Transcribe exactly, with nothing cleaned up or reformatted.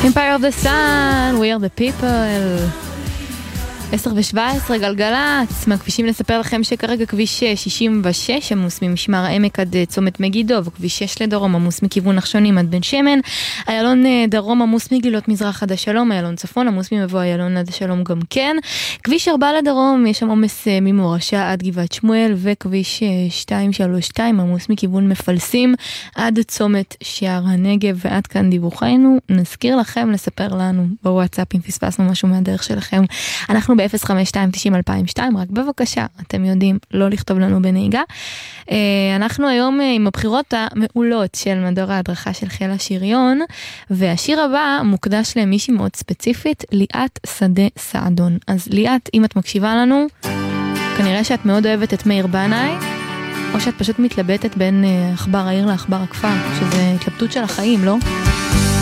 Empire of the Sun, We are the people. עשר ושבע עשרה גלגלץ, מהכבישים לספר לכם שכרגע כביש שישים ושש עמוס ממשמר העמק עד צומת מגידו, וכביש שש לדרום עמוס מכיוון נחשונים עד בן שמן, איילון דרום עמוס מגילות מזרח עד השלום, איילון צפון עמוס ממבוא איילון עד השלום גם כן, כביש ארבע לדרום יש שם עומס ממורשה עד גבעת שמואל, וכביש שתיים שלוש שתיים עמוס מכיוון מפלסים עד צומת שער הנגב. ועד כאן דיווחנו. נזכיר לכם לספר לנו בוואטסאפ אם פספסנו משהו מהדרך שלכם, אנחנו ב-אפס חמש שתיים תשעים אלפיים ושתיים, רק בבקשה, אתם יודעים לא לכתוב לנו בנהיגה. אנחנו היום עם הבחירות המעולות של מדור ההדרכה של חיל השריון, והשיר הבא מוקדש למישהי מאוד ספציפית, ליאת שדה סעדון. אז ליאת, אם את מקשיבה לנו, כנראה שאת מאוד אוהבת את מאיר בנאי, או שאת פשוט מתלבטת בין אחבר העיר לאחבר הכפר, שזה התלבטות של החיים, לא?